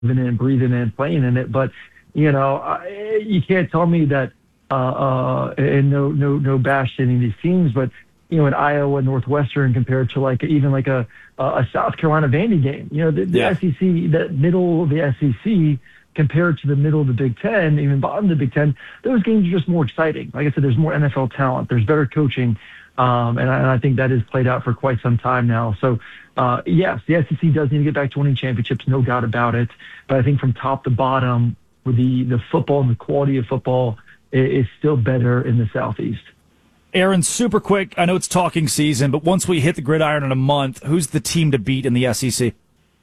living in, breathing in, playing in it. But you can't tell me that. And no bash to any of these teams, but in Iowa, Northwestern compared to even a South Carolina Vandy game, the SEC, the middle of the SEC compared to the middle of the Big Ten, even bottom of the Big Ten, those games are just more exciting. Like I said, there's more NFL talent, there's better coaching, and I think that has played out for quite some time now. So, yes, the SEC does need to get back to winning championships, no doubt about it. But I think from top to bottom, with the football and the quality of football is still better in the Southeast. Aaron, super quick. I know it's talking season, but once we hit the gridiron in a month, who's the team to beat in the SEC?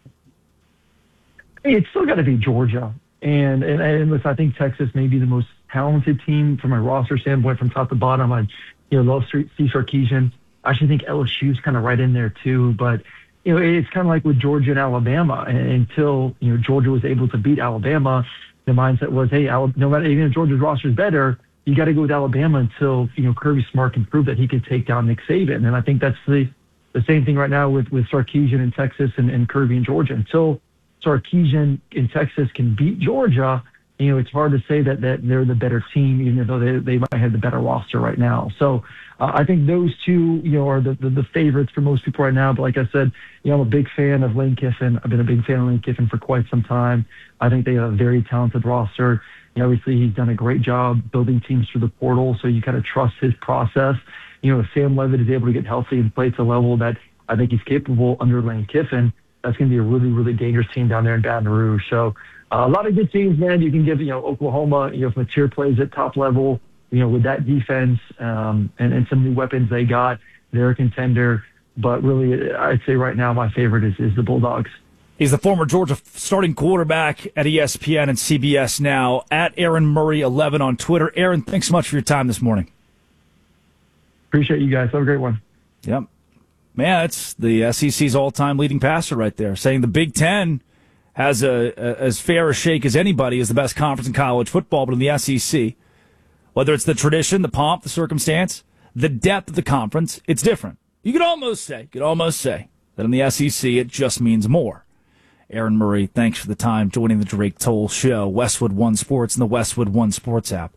It's still got to be Georgia. And listen, I think Texas may be the most talented team from a roster standpoint from top to bottom. I love Steve Sarkisian. I actually think LSU's kind of right in there too. But, it's kind of like with Georgia and Alabama. Until, Georgia was able to beat Alabama, the mindset was, hey, no matter, even if Georgia's roster is better, you got to go with Alabama until Kirby Smart can prove that he could take down Nick Saban. And I think that's the same thing right now with Sarkisian in Texas and Kirby in Georgia. Until Sarkisian in Texas can beat Georgia, it's hard to say that they're the better team, even though they might have the better roster right now. So I think those two, are the favorites for most people right now. But like I said, I'm a big fan of Lane Kiffin. I've been a big fan of Lane Kiffin for quite some time. I think they have a very talented roster. Obviously, he's done a great job building teams through the portal, so you kind of trust his process. If Sam Levitt is able to get healthy and play to the level that I think he's capable under Lane Kiffin, that's going to be a really, really dangerous team down there in Baton Rouge. So a lot of good teams, man. You can give, Oklahoma, if Mateer plays at top level, with that defense and some new weapons they got, they're a contender. But really, I'd say right now my favorite is the Bulldogs. He's the former Georgia starting quarterback at ESPN and CBS now, at Aaron Murray 11 on Twitter. Aaron, thanks so much for your time this morning. Appreciate you guys. Have a great one. Yep. Man, it's the SEC's all-time leading passer right there, saying the Big Ten has as fair a shake as anybody is the best conference in college football, but in the SEC, whether it's the tradition, the pomp, the circumstance, the depth of the conference, it's different. You could almost say that in the SEC it just means more. Aaron Murray, thanks for the time joining the Drake Toll Show, Westwood One Sports and the Westwood One Sports app.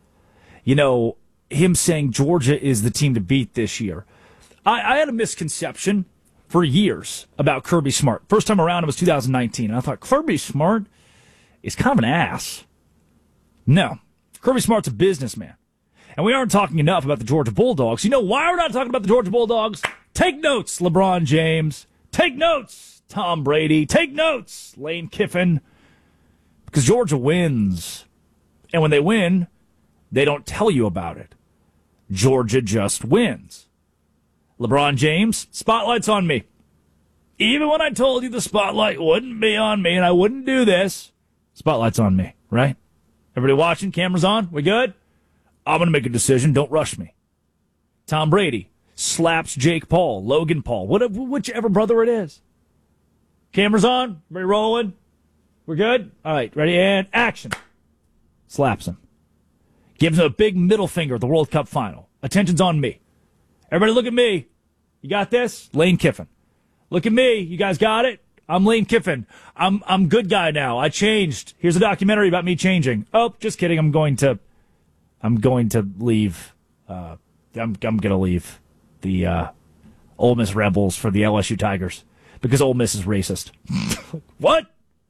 Him saying Georgia is the team to beat this year. I had a misconception for years about Kirby Smart. First time around, it was 2019, and I thought Kirby Smart is kind of an ass. No, Kirby Smart's a businessman. And we aren't talking enough about the Georgia Bulldogs. You know why we're not talking about the Georgia Bulldogs? Take notes, LeBron James. Take notes, Tom Brady. Take notes, Lane Kiffin. Because Georgia wins. And when they win, they don't tell you about it. Georgia just wins. LeBron James, spotlight's on me. Even when I told you the spotlight wouldn't be on me and I wouldn't do this, spotlight's on me, right? Everybody watching, cameras on, we good? I'm going to make a decision, don't rush me. Tom Brady slaps Jake Paul, Logan Paul, whichever brother it is. Cameras on, everybody rolling, we're good? All right, ready, and action. Slaps him. Gives him a big middle finger at the World Cup final. Attention's on me. Everybody look at me. You got this? Lane Kiffin. Look at me. You guys got it? I'm Lane Kiffin. I'm good guy now. I changed. Here's a documentary about me changing. Oh, just kidding. I'm going to leave. I'm going to leave the Ole Miss Rebels for the LSU Tigers because Ole Miss is racist. What?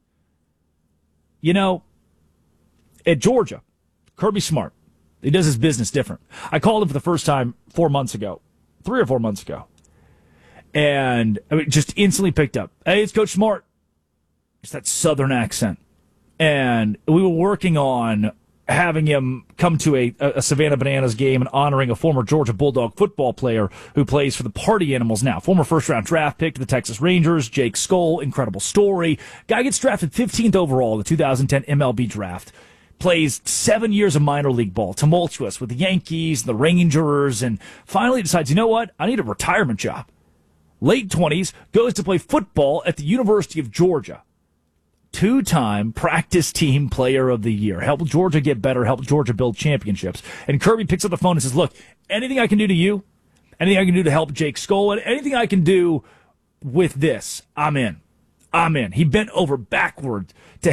At Georgia, Kirby Smart, he does his business different. I called him for the first time 3 or 4 months ago. And just instantly picked up. Hey, it's Coach Smart. It's that Southern accent. And we were working on having him come to a Savannah Bananas game and honoring a former Georgia Bulldog football player who plays for the Party Animals now. Former first-round draft pick to the Texas Rangers, Jake Skoll, incredible story. Guy gets drafted 15th overall in the 2010 MLB draft. Plays 7 years of minor league ball, tumultuous with the Yankees and the Rangers, and finally decides, you know what? I need a retirement job. Late 20s, goes to play football at the University of Georgia. 2-time practice team player of the year. Helped Georgia get better, helped Georgia build championships. And Kirby picks up the phone and says, look, anything I can do to you, anything I can do to help Jake Skoll, anything I can do with this, I'm in. I'm in. He bent over backwards to